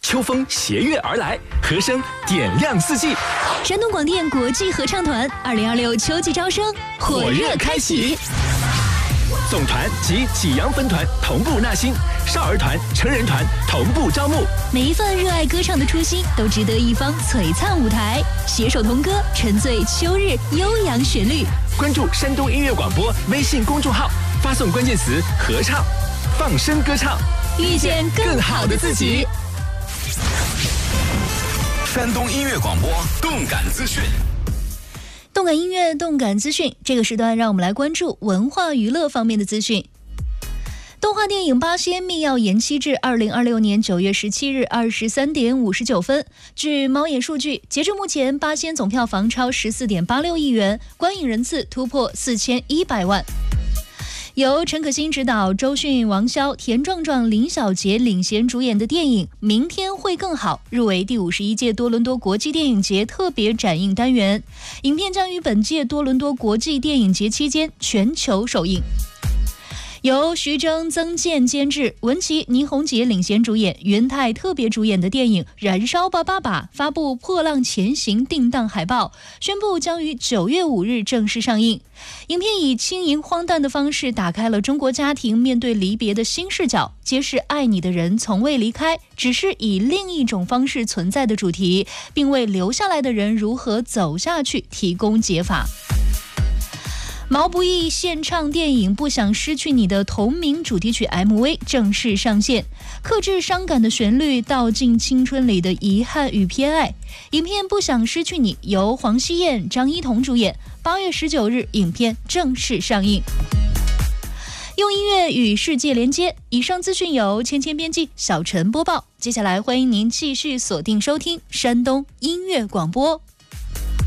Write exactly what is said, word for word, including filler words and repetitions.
秋风携月而来，和声点亮四季。 山东广电国际合唱团二零二六秋季招生火热开启， 总团及济阳分团同步纳新，少儿团、成人团同步招募。 每一份热爱歌唱的初心，都值得一方璀璨舞台。携手同歌，沉醉秋日悠扬旋律。 关注山东音乐广播微信公众号，发送关键词“合唱”，放声歌唱， 遇见更好的自己。 山东音乐广播动感资讯， 动感音乐、动感资讯。这个时段，让我们来关注文化娱乐方面的资讯。动画电影《八仙秘要》延期至二零二六年九月十七日二十三点五十九分。据猫眼数据，截至目前，《八仙》总票房超十四点八六亿元，观影人次突破四千一百万。由陈可辛执导，周迅、王骁、田壮壮、林小杰领衔主演的电影《明天会更好》入围第五十一届多伦多国际电影节特别展映单元。影片将于本届多伦多国际电影节期间全球首映。由徐峥、曾健监制，文琪、倪虹洁领衔主演，元泰特别主演的电影《燃烧吧爸爸》发布《破浪前行》定档海报，宣布将于九月五日正式上映。影片以轻盈荒诞的方式打开了中国家庭面对离别的新视角，揭示爱你的人从未离开，只是以另一种方式存在的主题，并为留下来的人如何走下去提供解法。毛不易献唱电影《不想失去你》的同名主题曲 M V 正式上线，克制伤感的旋律，道尽青春里的遗憾与偏爱。影片《不想失去你》由黄熙燕、张一彤主演，八月十九日影片正式上映。用音乐与世界连接，以上资讯由芊芊编辑，小陈播报。接下来欢迎您继续锁定收听山东音乐广播。